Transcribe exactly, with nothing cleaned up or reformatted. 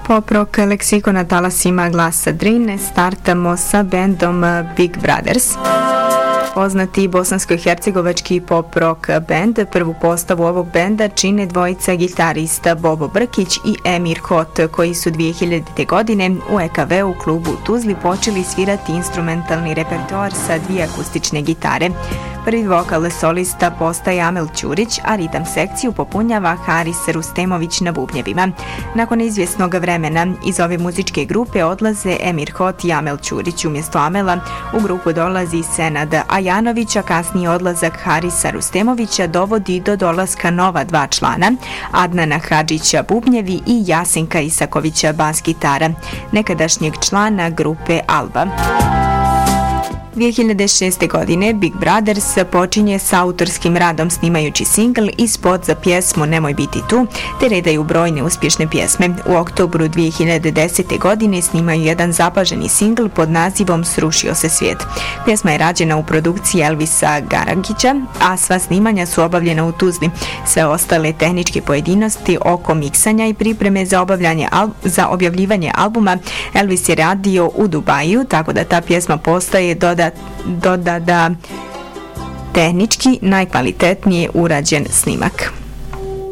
Pop rock leksikona talasima glasa Drine startamo sa bendom Big Brothers. Poznati bosansko-hercegovački pop rock band. Prvu postavu ovog benda čine dvojica gitarista Bobo Brkić i Emir Hot, koji su dvije hiljadite. godine u E K V u klubu u Tuzli počeli svirati instrumentalni repertoar sa dvije akustične gitare. Prvi vokal solista postaje Amel Ćurić, a ritam sekciju popunjava Haris Rustemović na bubnjevima. Nakon izvjesnog vremena iz ove muzičke grupe odlaze Emir Hot i Amel Ćurić. Umjesto Amela u grupu dolazi Senad Ajanović, a kasniji odlazak Harisa Rustemovića dovodi do dolaska nova dva člana, Adnana Hadžića bubnjevi i Jasenka Isakovića bas gitara, nekadašnjeg člana grupe Alba. dvije hiljadite šeste. godine Big Brothers počinje s autorskim radom snimajući singl i spot za pjesmu Nemoj biti tu, te redaju brojne uspješne pjesme. U oktobru dvije hiljadite desete. godine snimaju jedan zapaženi singl pod nazivom Srušio se svijet. Pjesma je rađena u produkciji Elvisa Garagića, a sva snimanja su obavljena u Tuzli. Sve ostale tehničke pojedinosti oko miksanja i pripreme za, al- za objavljivanje albuma Elvis je radio u Dubaju, tako da ta pjesma postaje doda doda da tehnički najkvalitetnije urađen snimak.